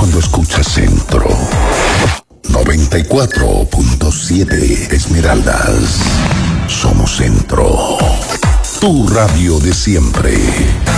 cuando escuchas Centro 94.7 Esmeraldas. Somos Centro, tu radio de siempre.